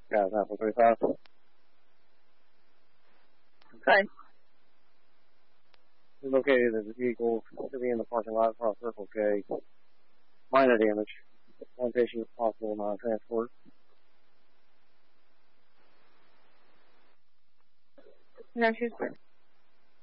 Guys, 935. Okay. We located the vehicle sitting in the parking lot across Circle K. Minor damage. One patient possible non-transport. No, she's good.